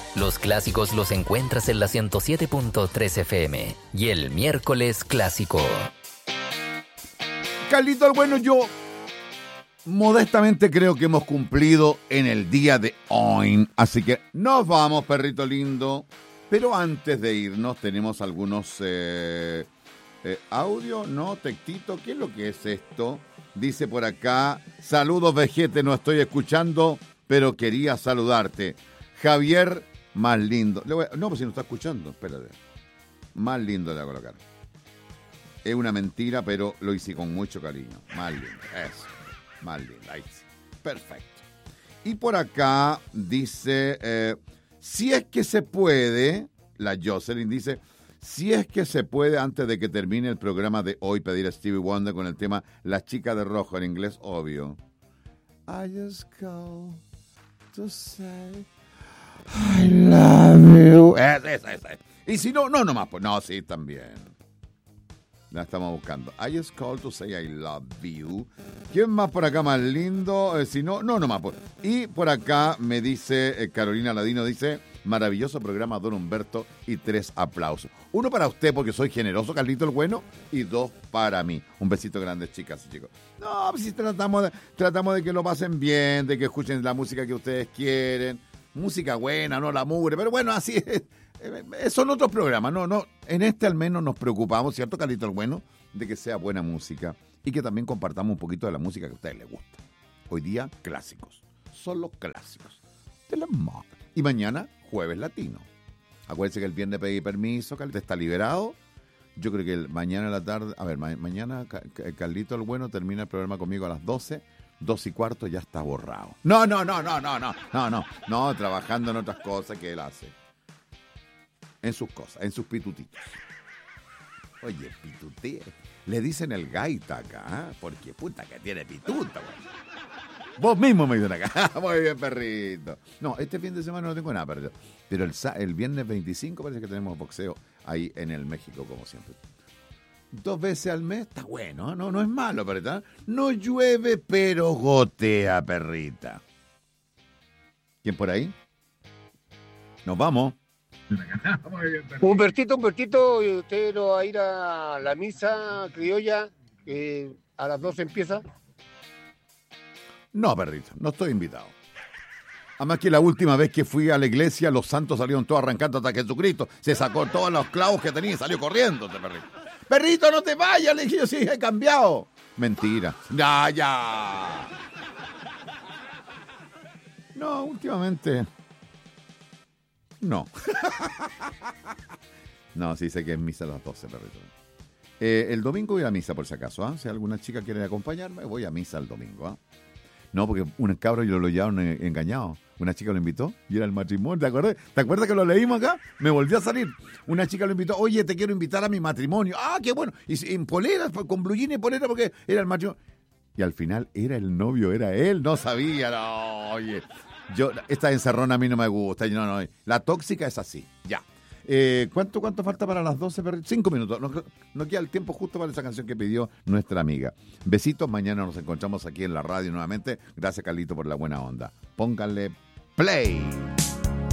Los clásicos los encuentras en la 107.3 FM y el miércoles clásico. Carlito el Bueno, yo modestamente creo que hemos cumplido en el día de hoy. Así que nos vamos, perrito lindo. Pero antes de irnos tenemos algunos audio, ¿no? Textito. ¿Qué es lo que es esto? Dice por acá, saludos Vejete, no estoy escuchando, pero quería saludarte. Javier, más lindo. No, pues si no está escuchando, espérate. Más lindo le voy a colocar. Es una mentira, pero lo hice con mucho cariño. Más lindo, eso. Más lindo, ahí sí. Perfecto. Y por acá dice, si es que se puede, la Jocelyn dice, si es que se puede, antes de que termine el programa de hoy, pedir a Stevie Wonder con el tema La chica de rojo, en inglés, obvio. I just call to say I love you. Esa. Y si no, no nomás, pues no, sí, también. La estamos buscando. I just called to say I love you. ¿Quién más por acá más lindo? Si no, no nomás. Pues. Y por acá me dice Carolina Ladino, dice, maravilloso programa, don Humberto, y 3 aplausos. 1 para usted porque soy generoso, Carlito el Bueno, y 2 para mí. Un besito grande, chicas y chicos. No, pues si tratamos de que lo pasen bien, de que escuchen la música que ustedes quieren. Música buena, no la mugre, pero bueno, así es. Son otros programas, no, en este al menos nos preocupamos, ¿cierto, Carlito el Bueno? De que sea buena música y que también compartamos un poquito de la música que a ustedes les gusta. Hoy día, clásicos, solo clásicos de la moda. Y mañana, Jueves Latino. Acuérdense que el viernes pedí permiso, Carlito está liberado. Yo creo que mañana en la tarde, mañana Carlito el Bueno termina el programa conmigo a las 12. 2:15 ya está borrado. No, trabajando en otras cosas que él hace. En sus cosas, en sus pitutitos. Oye, pitutía. Le dicen el gaita acá, ¿eh? Porque puta que tiene pituta, güey. Vos mismo me dicen acá. Muy bien, perrito. No, este fin de semana no tengo nada, perrito. Pero el viernes 25 parece que tenemos boxeo ahí en el México, como siempre. 2 veces al mes, está bueno, ¿eh? No es malo, perrita. No llueve, pero gotea, perrita. ¿Quién por ahí? Nos vamos. Humbertito, usted no va a ir a la misa criolla, que a las 12 empieza. No, perrito, no estoy invitado. Además que la última vez que fui a la iglesia, los santos salieron todos arrancando hasta Jesucristo. Se sacó todos los clavos que tenía y salió corriendo este perrito. Perrito, no te vayas, le dije yo, sí, he cambiado. Mentira. Ya. No, últimamente... No. No, sí sé que es misa a las 12, perrito. El domingo voy a misa, por si acaso. ¿Ah? Si alguna chica quiere acompañarme, voy a misa el domingo. ¿Ah? No, porque un cabro yo lo llevaron engañado. Una chica lo invitó y era el matrimonio. ¿Te acuerdas que lo leímos acá? Me volvió a salir. Una chica lo invitó. Oye, te quiero invitar a mi matrimonio. Ah, qué bueno. Y en polera, con blue jean y polera, porque era el matrimonio. Y al final era el novio, era él. No sabía. No, oye. Esta encerrona a mí no me gusta. No. La tóxica es así. Ya. ¿Cuánto falta para las 12? 5 minutos. No queda el tiempo justo para esa canción que pidió nuestra amiga. Besitos. Mañana nos encontramos aquí en la radio nuevamente. Gracias, Carlito, por la buena onda. Pónganle play.